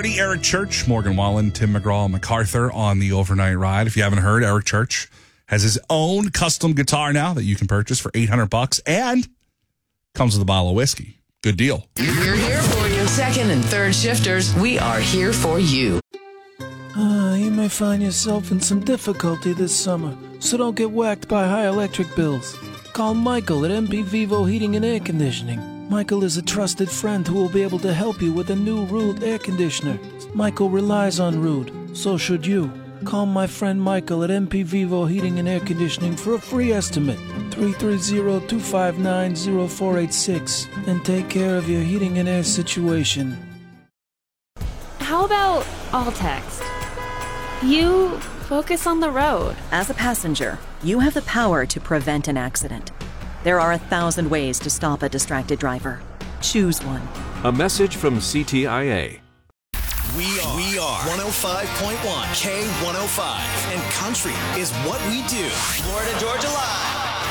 Hardy, Eric Church, Morgan Wallen, Tim McGraw, MacArthur on the overnight ride. If you haven't heard, Eric Church has his own custom guitar now that you can purchase for $800 and comes with a bottle of whiskey. Good deal. We're here for you. Second and third shifters, we are here for you. You may find yourself in some difficulty this summer, so don't get whacked by high electric bills. Call Michael at MP Vivo Heating and Air Conditioning. Michael is a trusted friend who will be able to help you with a new Rude air conditioner. Michael relies on Rude, so should you. Call my friend Michael at MP Vivo Heating and Air Conditioning for a free estimate. 330-259-0486 and take care of your heating and air situation. How about all text? You focus on the road. As a passenger, you have the power to prevent an accident. There are 1,000 ways to stop a distracted driver. Choose one. A message from CTIA. We are 105.1 K105, and country is what we do. Florida Georgia Live.